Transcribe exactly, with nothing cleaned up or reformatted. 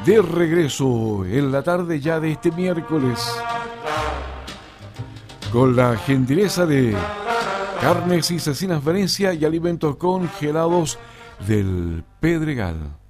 de regreso en la tarde ya de este miércoles, con la gentileza de Carnes y Cecinas Venecia y Alimentos Congelados del Pedregal.